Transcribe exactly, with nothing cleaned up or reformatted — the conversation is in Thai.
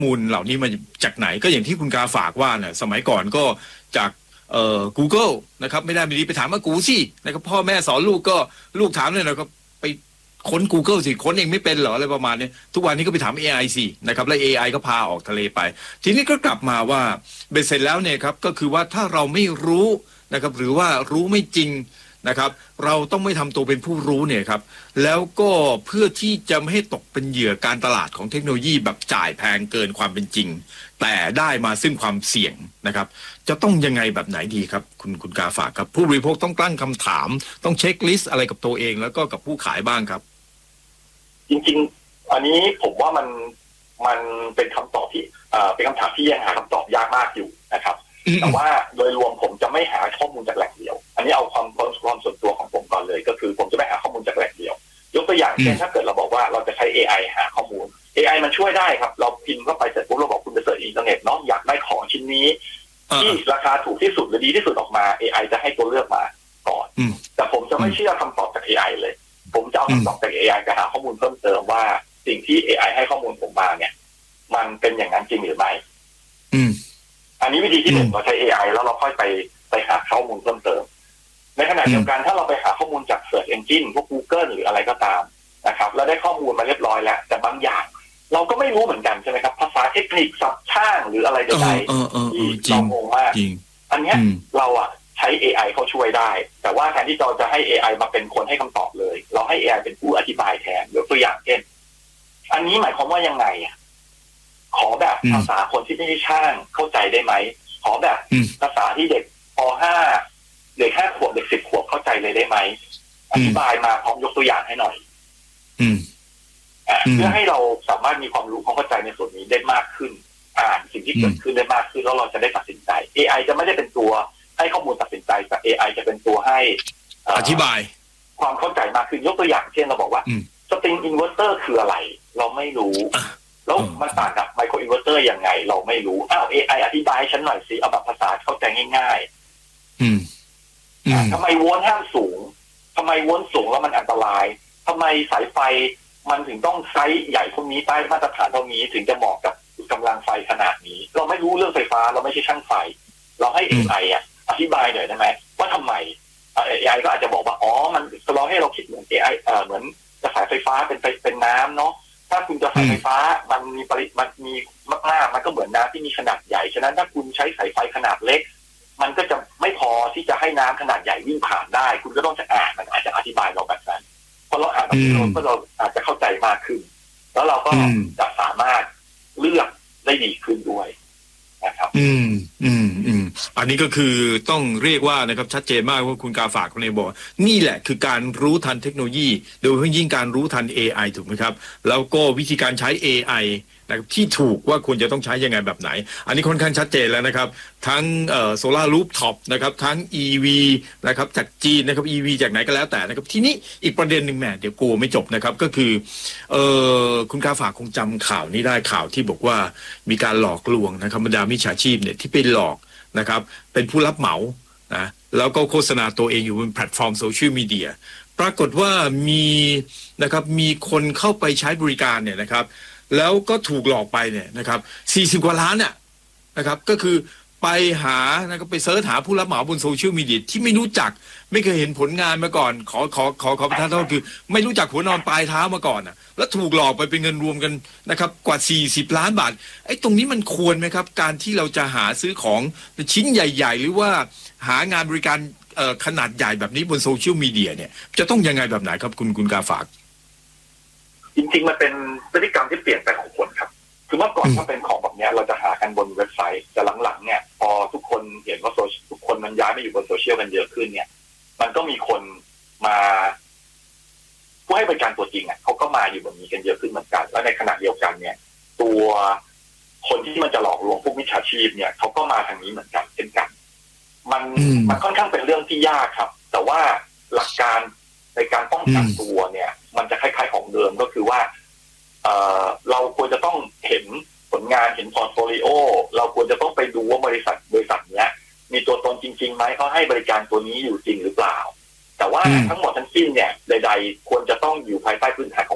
มูลเหล่านี้มาจากไหนก็อย่างที่คุณกาฝากว่าเนี่ยสมัยก่อนก็จากเอ่อ Google นะครับไม่ได้ไม่ดีไปถามว่ากูสินะครับพ่อแม่สอนลูกก็ลูกถามเลยนะก็ไปค้น Google สิค้นเองไม่เป็นเหรออะไรประมาณนี้ทุกวันนี้ก็ไปถาม เอ ไอ สินะครับแล้ว เอ ไอ ก็พาออกทะเลไปทีนี้ก็กลับมาว่าเบ็ดเสร็จแล้วเนี่ยครับก็คือว่าถ้าเราไม่รู้นะครับหรือว่ารู้ไม่จริงนะครับเราต้องไม่ทำตัวเป็นผู้รู้เนี่ยครับแล้วก็เพื่อที่จะไม่ให้ตกเป็นเหยื่อการตลาดของเทคโนโลยีแบบจ่ายแพงเกินความเป็นจริงแต่ได้มาซึ่งความเสี่ยงนะครับจะต้องยังไงแบบไหนดีครับคุณคุณกาฝากครับผู้บริโภคต้องตั้งคำถามต้องเช็คลิสต์อะไรกับตัวเองแล้วก็กับผู้ขายบ้างครับจริงๆอันนี้ผมว่ามันมันเป็นคำตอบที่เอ่อเป็นคำถามที่ยังหาคำตอบยากมากอยู่นะครับแต่ว่าโดยรวมผมจะไม่หาข้อมูลจากแหล่งเดียวอันนี้เอาความความส่วนตัวของผมก่อนเลยก็คือผมจะไม่หาข้อมูลจากแหล่งเดียวยกตัวอย่างเช่นถ้าเกิดเราบอกว่าเราจะใช้ เอ ไอ หาข้อมูล เอ ไอ มันช่วยได้ครับเราพิมพ์เข้าไปเสร็จปุ๊บเราบอกคุณไปเสิร์ชอินเทอร์เน็ตเนาะอยากได้ของชิ้นนี้ที่ราคาถูกที่สุดหรือดีที่สุดออกมา เอ ไอ จะให้ตัวเลือกมาก่อนแต่ผมจะไม่เชื่อคำตอบจาก เอ ไอ เลยผมจะเอาคำตอบจาก เอ ไอ ไปหาข้อมูลเพิ่มเติมว่าสิ่งที่ เอ ไอ ให้ข้อมูลผมมาเนี่ยมันเป็นอย่างนั้นจริงหรือไม่อันนี้วิธีที่หนึ่งเราใช้ เอ ไอ แล้วเราค่อยไปไปหาข้อมูลเพิ่มเติมในขณะเดียวกันถ้าเราไปหาข้อมูลจาก Search Engine พวก Google หรืออะไรก็ตามนะครับแล้วได้ข้อมูลมาเรียบร้อยแล้วแต่บางอย่างเราก็ไม่รู้เหมือนกันใช่ไหมครับภาษาเทคนิคศัพท์ช่างหรืออะไรใดๆที่เรางงมากอันนี้เราอ่ะใช้ เอ ไอ เขาช่วยได้แต่ว่าแทนที่เราจะให้ เอ ไอ มาเป็นคนให้คำตอบเลยเราให้ เอ ไอ เป็นผู้อธิบายแทนยกตัวอย่างเช่นอันนี้หมายความว่ายังไงอ่ะขอแบบภาษาคนที่ไม่ใช่ช่างเข้าใจได้ไหมขอแบบภาษาที่เด็กป ห้า เด็กห้าขวบเด็กสิบขวบเข้าใจเลยได้ไหมอธิบายมาพร้อมยกตัวอย่างให้หน่อยเพื่อให้เราสามารถมีความรู้ความเข้าใจในส่วนนี้ได้มากขึ้นอ่านสิ่งที่เกิดขึ้นได้มากขึ้นแล้วเราจะได้ตัดสินใจ เอ ไอ จะไม่ได้เป็นตัวให้ข้อมูลตัดสินใจแต่ เอ ไอ จะเป็นตัวให้อธิบายความเข้าใจมากขึ้นยกตัวอย่างเช่นเราบอกว่าสตริงอินเวอร์เตอร์คืออะไรเราไม่รู้แล้วมันต่างกับไมโครอินเวอร์เตอร์ยังไงเราไม่รู้อ้าว เอ ไอ อธิบายให้ฉันหน่อยสิเอาแบบภาษาเข้าใจง่ายๆทำไมโวลต์ห้ามสูงทำไมโวลต์สูงแล้วมันอันตรายทำไมสายไฟมันถึงต้องไซส์ใหญ่เท่านี้ใต้มาตรฐานเท่านี้ถึงจะเหมาะกับกำลังไฟขนาดนี้เราไม่รู้เรื่องไฟฟ้าเราไม่ใช่ช่างไฟเราให้ เอ ไอ อ่ะอธิบายหน่อยได้ไหมว่าทำไม เอ ไอ ก็อาจจะบอกว่าอ๋อมันเราให้เราคิดเหมือน เอ ไอ เอ่อเหมือนกระแสไฟฟ้าเป็นเป็นน้ำเนาะถ้าคุณจะสายไฟฟ้ามันมีปริมันมีมากๆมันก็เหมือนน้ำที่มีขนาดใหญ่ฉะนั้นถ้าคุณใช้สายไฟขนาดเล็กมันก็จะไม่พอที่จะให้น้ำขนาดใหญ่วิ่งผ่านได้คุณก็ต้องจะอ่านมันอาจจะอธิบายเราแบบนั้นพอเราอ่านแบบนี้เราเราอาจจะเข้าใจมากขึ้นแล้วเราก็จะสามารถเลือกได้ดีขึ้นด้วยนะครับอืมอืมอืมอันนี้ก็คือต้องเรียกว่านะครับชัดเจนมากว่าคุณกาฝากคนนี้บอกนี่แหละคือการรู้ทันเทคโนโลยีโดยเฉพาะยิ่งการรู้ทัน เอ ไอ ถูกไหมครับแล้วก็วิธีการใช้ เอ ไอ นะครับที่ถูกว่าควรจะต้องใช้ยังไงแบบไหนอันนี้ค่อนข้างชัดเจนแล้วนะครับทั้งเอ่อโซลาร์รูฟท็อปนะครับทั้ง อี วี นะครับจากจีนนะครับ อี วี จากไหนก็แล้วแต่นะครับทีนี้อีกประเด็นหนึ่งแหมเดี๋ยวกลัวไม่จบนะครับก็คือเอ่อคุณกาฝากคงจำข่าวนี้ได้ข่าวที่บอกว่ามีการหลอกลวงนะครับบรรดามิจฉาชีพเนี่ยที่ไปหลอกนะครับเป็นผู้รับเหมานะแล้วก็โฆษณาตัวเองอยู่บนแพลตฟอร์มโซเชียลมีเดียปรากฏว่ามีนะครับมีคนเข้าไปใช้บริการเนี่ยนะครับแล้วก็ถูกหลอกไปเนี่ยนะครับสี่สิบกว่าล้านน่ะนะครับก็คือไปหานะครับไปเสิร์ชหาผู้รับเหมาบนโซเชียลมีเดียที่ไม่รู้จักไม่เคยเห็นผลงานมาก่อนขอขอขอขอประทานโทษคือไม่รู้จักหัวนอนปลายเท้ามาก่อนอ่ะแล้วถูกหลอกไปเป็นเงินรวมกันนะครับกว่าสี่สิบล้านบาทไอ้ตรงนี้มันควรไหมครับการที่เราจะหาซื้อของชิ้นใหญ่ๆหรือว่าหางานบริการเอ่อขนาดใหญ่แบบนี้บนโซเชียลมีเดียเนี่ยจะต้องยังไงแบบไหนครับคุณคุณกาฝากจริงๆมันเป็นพฤติกรรมที่เปลี่ยนไปของคนครับคือเมื่อก่อนถ้าเป็นของแบบนี้เราจะหากันบนเว็บไซต์แต่หลังๆเนี่ยพอทุกคนเห็นว่าทุกคนมันย้ายมาอยู่บนโซเชียลกันเยอะขึ้นเนี่ยมันก็มีคนมาผู้ให้บริการตัวจริงอ่ะเขาก็มาอยู่บนนี้กันเยอะขึ้นเหมือนกันและในขณะเดียวกันเนี่ยตัวคนที่มันจะหลอกลวงพวกมิจฉาชีพเนี่ยเขาก็มาทางนี้เหมือนกันเช่นกันมันมันค่อนข้างเป็นเรื่องที่ยากครับแต่ว่าหลักการในการป้องกันตัวเนี่ยมันจะคล้ายๆของเดิมก็คือว่าเอ่อเราควรจะต้องเห็นผลงานเห็นพอร์ตโฟลิโอเราควรจะต้องไปดูว่าบริษัทบริษัทเนี้ยมีตัวตนจริงๆไหมเขาให้บริการตัวนี้อยู่จริงหรือเปล่าแต่ว่าทั้งหมดทั้งสิ้นเนี่ยใดๆควรจะต้องอยู่ภายใต้พื้นฐาน